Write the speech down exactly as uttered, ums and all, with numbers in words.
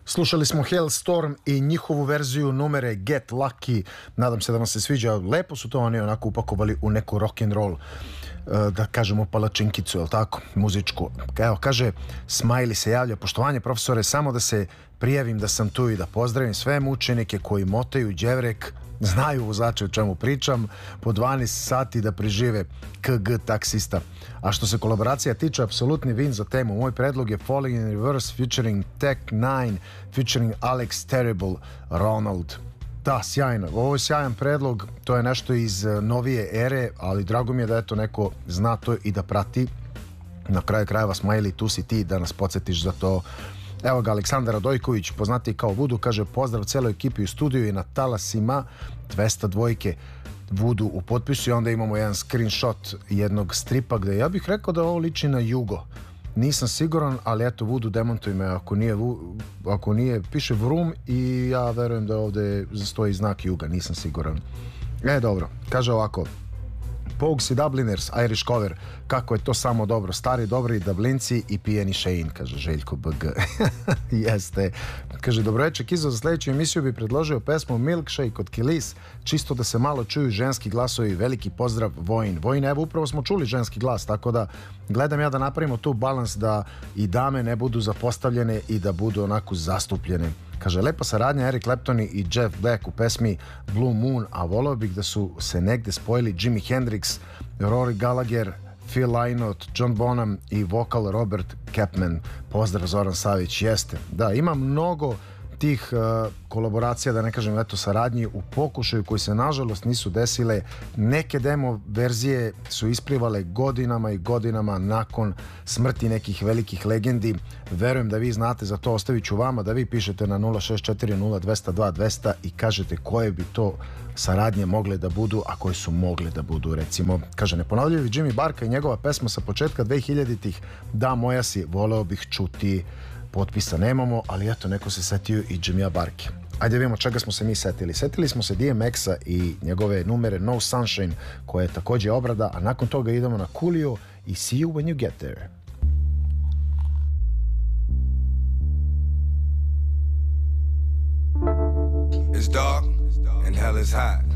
Slušali smo Hailstorm i njihovu verziju numere Get Lucky. Nadam se da vam se sviđa. Lepo su to oni onako upakovali u neku rock'n'roll, da kažemo palačinkicu, jel tako, muzičku. Evo, kaže, Smiley se javlja: poštovanje profesore, samo da se prijavim da sam tu i da pozdravim sve učenike koji motaju đevrek, znaju vozače o čemu pričam, po dvanaest sati da prežive K G taksista. A što se kolaboracija tiče, apsolutni win za temu. Moj predlog je Falling in Reverse featuring Tech Nine featuring Alex Terrible Ronald. Da, sjajno. Ovo je sjajan predlog, to je nešto iz novije ere, ali drago mi je da eto neko zna to i da prati. Na kraju krajeva, Smiley, tu si ti da nas podsjetiš za to. Evo ga, Aleksandar Radojković, poznatiji kao Vudu, kaže: pozdrav celoj ekipi u studiju i na talasima dvesta dvojke Vudu u potpisu. I onda imamo jedan screenshot jednog stripa gde ja bih rekao da ovo liči na Jugo. Nisam siguran, ali eto, Vudu, demontuj me ako nije, ako nije, piše Vrum i ja verujem da ovde stoji znak Juga, nisam siguran. E, dobro, kaže ovako: Pogues i Dubliners, Irish cover, kako je to samo dobro, stari dobri Dublinci i pijeni Shane, kaže Željko B G. Jeste. Kaže: dobroveče Kizo, za sledeću emisiju bi predložio pesmu Milkshake od Kilis, čisto da se malo čuju ženski glasovi. Veliki pozdrav, Vojin. Vojin, evo, upravo smo čuli ženski glas, tako da gledam ja da napravimo tu balans, da i dame ne budu zapostavljene i da budu onako zastupljene. Kaže: lepa saradnja Eric Clapton i Jeff Beck u pesmi Blue Moon, a voleo bih da su se negde spojili Jimi Hendrix, Rory Gallagher, Phil Lynott, John Bonham i vokal Robert Capman. Pozdrav, Zoran Savić. Jeste, da, ima mnogo tih uh, kolaboracija, da ne kažem eto saradnji u pokušaju koji se nažalost nisu desile. Neke demo verzije su isplivale godinama i godinama nakon smrti nekih velikih legendi. Verujem da vi znate za to, ostavit ću vama da vi pišete na nula šest četiri nula dva nula dva dva nula nula i kažete koje bi to saradnje mogle da budu, a koje su mogle da budu. Recimo, kaže, neponavljivi Jimmy Barka i njegova pesma sa početka dvehiljaditih, Da moja si, voleo bih čuti. Potpisa nemamo, ali eto, neko se setio i Jimmya Barke. Ajde vidimo čega smo se mi setili. Setili smo se D M X-a i njegove numere No Sunshine, koja je takođe obrada, a nakon toga idemo na Coolio i See You When You Get There. It's dark and hell is hot.